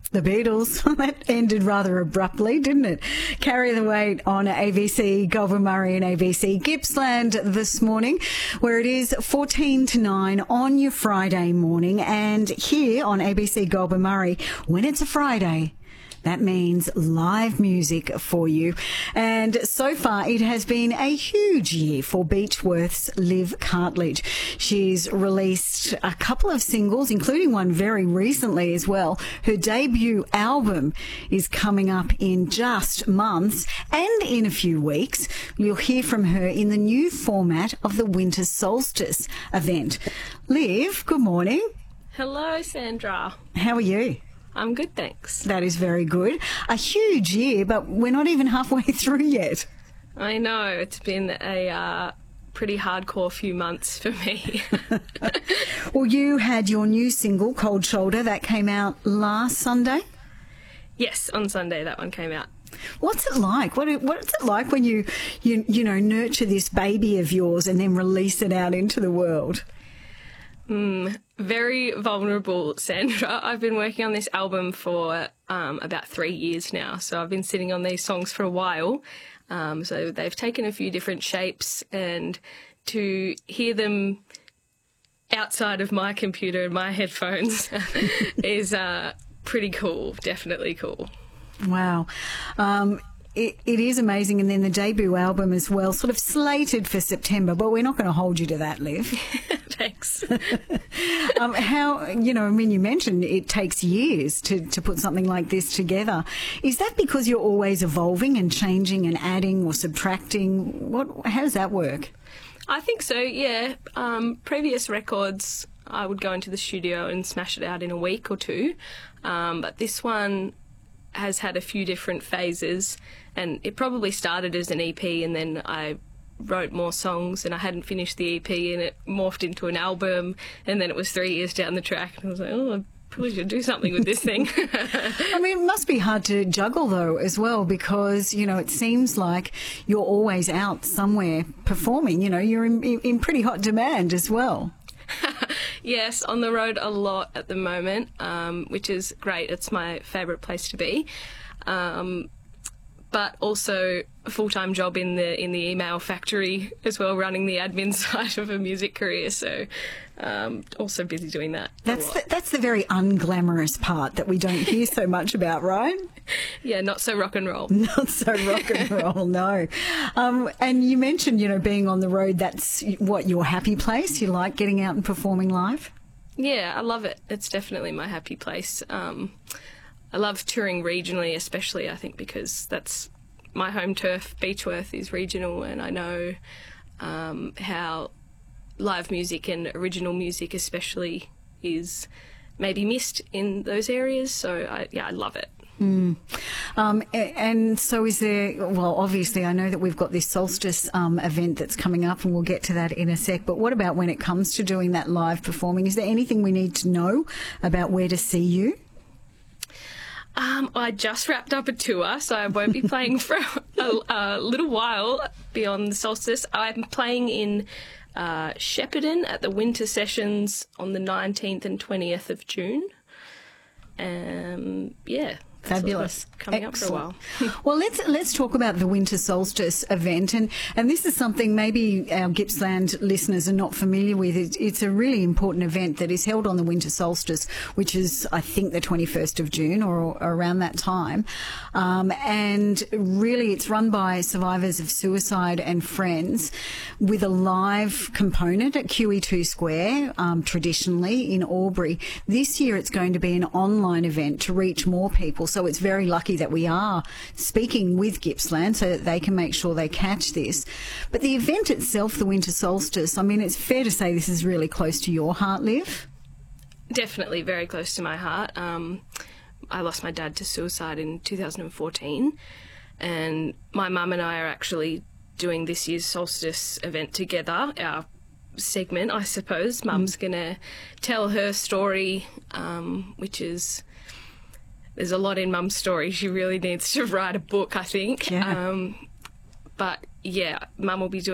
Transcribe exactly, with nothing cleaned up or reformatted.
The Beatles. That ended rather abruptly, didn't it? Carry the Weight on A B C, Goulburn Murray and A B C Gippsland this morning, where it is fourteen to nine on your Friday morning. And here on A B C Goulburn Murray, when it's a Friday, that means live music for you. And so far, it has been a huge year for Beechworth's Liv Cartledge. She's released a couple of singles, including one very recently as well. Her debut album is coming up in just months, and in a few weeks, you'll hear from her in the new format of the Winter Solstice event. Liv, good morning. Hello, Sandra. How are you? I'm good, thanks. That is very good. A huge year, but we're not even halfway through yet. I know, it's been a uh, pretty hardcore few months for me. Well, you had your new single, Cold Shoulder, that came out last Sunday? Yes, on Sunday that one came out. What's it like? What What's it like when you, you, you know, nurture this baby of yours and then release it out into the world? Mm, very vulnerable, Sandra. I've been working on this album for um, about three years now, so I've been sitting on these songs for a while. Um, so they've taken a few different shapes, and to hear them outside of my computer and my headphones is uh, pretty cool, definitely cool. Wow. Um, It, it is amazing. And then the debut album as well, sort of slated for September, but we're not going to hold you to that, Liv. Thanks. um, how, you know, I mean, you mentioned it takes years to, to put something like this together. Is that because you're always evolving and changing and adding or subtracting? What? How does that work? I think so, yeah. Um, previous records, I would go into the studio and smash it out in a week or two. Um, but this one has had a few different phases, and it probably started as an E P, and then I wrote more songs and I hadn't finished the E P, and it morphed into an album, and then it was three years down the track and I was like, oh, I probably should do something with this thing. I mean, it must be hard to juggle though as well, because, you know, it seems like you're always out somewhere performing. You know, you're in, in pretty hot demand as well. Yes, on the road a lot at the moment, um, which is great. It's my favourite place to be. Um, but also a full-time job in the in the email factory as well, running the admin side of a music career. So um, also busy doing that. That's the, that's the very unglamorous part that we don't hear so much about, right? Yeah, not so rock and roll. Not so rock and roll, no. Um, and you mentioned, you know, being on the road, that's what, your happy place? You like getting out and performing live? Yeah, I love it. It's definitely my happy place. Um, I love touring regionally, especially, I think, because that's my home turf. Beechworth is regional, and I know um, how live music and original music especially is maybe missed in those areas. So, I, yeah, I love it. Mm. Um, and so is there, well, obviously I know that we've got this solstice um, event that's coming up, and we'll get to that in a sec, but what about when it comes to doing that live performing? Is there anything we need to know about where to see you? Um, I just wrapped up a tour, so I won't be playing for a, a little while beyond the solstice. I'm playing in uh, Shepparton at the Winter Sessions on the nineteenth and twentieth of June. Um, yeah. Fabulous. Coming Excellent. up for a while. Well, let's let's talk about the Winter Solstice event, and and this is something maybe our Gippsland listeners are not familiar with. It, it's a really important event that is held on the Winter Solstice, which is, I think, the twenty-first of June or, or around that time, um, and really it's run by survivors of suicide and friends, with a live component at Q E two Square, um, traditionally in Albury. This year it's going to be an online event to reach more people. So it's very lucky that we are speaking with Gippsland so that they can make sure they catch this. But the event itself, the Winter Solstice, I mean, it's fair to say this is really close to your heart, Liv? Definitely very close to my heart. Um, I lost my dad to suicide in two thousand fourteen, and my mum and I are actually doing this year's solstice event together, our segment, I suppose. Mum's mm. going to tell her story, um, which is... There's a lot in Mum's story. She really needs to write a book, I think. Yeah. Um, but, yeah, Mum will be doing